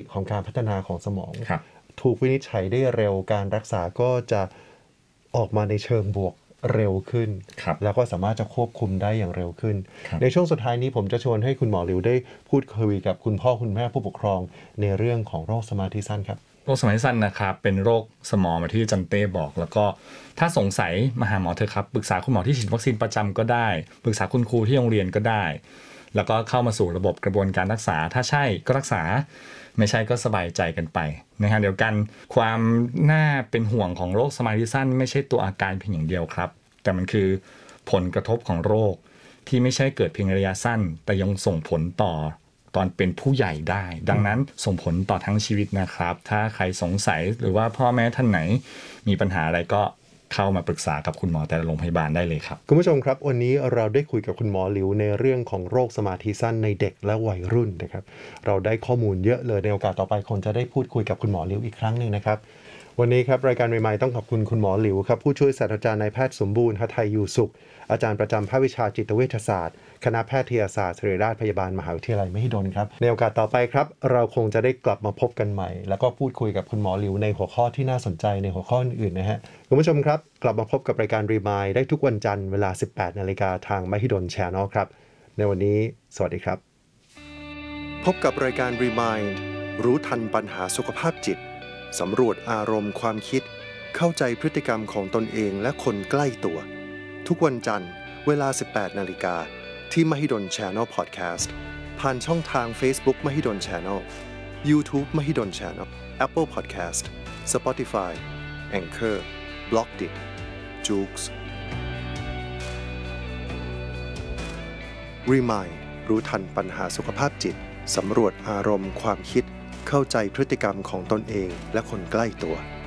ของการพัฒนาของสมองถูกวินิจฉัยได้เร็วการรักษาก็จะออกมาในเชิงบวกเร็วขึ้นแล้วก็สามารถจะควบคุมได้อย่างเร็วขึ้นในช่วงสุดท้ายนี้ผมจะชวนให้คุณหมอหลิวได้พูดคุยกับคุณพ่อคุณแม่ผู้ปกครองในเรื่องของโรคสมาธิสั้นครับโรคสมาธิสั้นนะครับเป็นโรคสมองแบบที่จันเต้บอกแล้วก็ถ้าสงสัยมาหาหมอเถอะครับปรึกษาคุณหมอที่ฉีดวัคซีนประจำก็ได้ปรึกษาคุณครูที่โรงเรียนก็ได้แล้วก็เข้ามาสู่ระบบกระบวนการรักษาถ้าใช่ก็รักษาไม่ใช่ก็สบายใจกันไปนะฮะเดี๋ยวกันความน่าเป็นห่วงของโรคสมาธิสั้นไม่ใช่ตัวอาการเพียงอย่างเดียวครับแต่มันคือผลกระทบของโรคที่ไม่ใช่เกิดเพียงระยะสั้นแต่ยังส่งผลต่อตอนเป็นผู้ใหญ่ได้ดังนั้นส่งผลต่อทั้งชีวิตนะครับถ้าใครสงสัยหรือว่าพ่อแม่ท่านไหนมีปัญหาอะไรก็เข้ามาปรึกษากับคุณหมอแต่ละโรงพยาบาลได้เลยครับคุณผู้ชมครับวันนี้เราได้คุยกับคุณหมอหลิวในเรื่องของโรคสมาธิสั้นในเด็กและวัยรุ่นนะครับเราได้ข้อมูลเยอะเลยในโอกาสต่อไปคงจะได้พูดคุยกับคุณหมอหลิวอีกครั้งนึงนะครับวันนี้ครับรายการใหม่ๆต้องขอบคุณคุณหมอหลิวครับผู้ช่วยศาสตราจารย์นายแพทย์สมบูรณ์หทัยอยู่สุขอาจารย์ประจำภาควิชาจิตเวชศาสตร์คณะแพทยศาสตร์ศิริราชพยาบาลมหาวิทยาลัยมหิดลครับในโอกาสต่อไปครับเราคงจะได้กลับมาพบกันใหม่แล้วก็พูดคุยกับคุณหมอหลิวในหัวข้อที่น่าสนใจในหัวข้ออื่นๆนะฮะคุณผู้ชมครับกลับมาพบกับรายการ Remind ได้ทุกวันจันทร์เวลา 18:00 นทางมหิดล Channel ครับในวันนี้สวัสดีครับพบกับรายการ Remind รู้ทันปัญหาสุขภาพจิตสำรวจอารมณ์ความคิดเข้าใจพฤติกรรมของตนเองและคนใกล้ตัวทุกวันจันทร์เวลา 18:00 นที่มหิดล Channel Podcast ผ่านช่องทาง Facebook มหิดล Channel YouTube มหิดล Channel Apple Podcast Spotify Anchor Blockdit Joox Remind รู้ทันปัญหาสุขภาพจิตสำรวจอารมณ์ความคิดเข้าใจพฤติกรรมของตนเองและคนใกล้ตัว